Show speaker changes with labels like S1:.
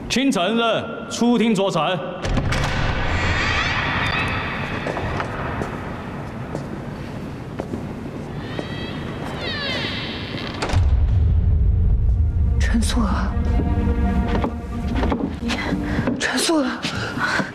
S1: 卿承认出庭作证。
S2: 陈素娥，陈素娥，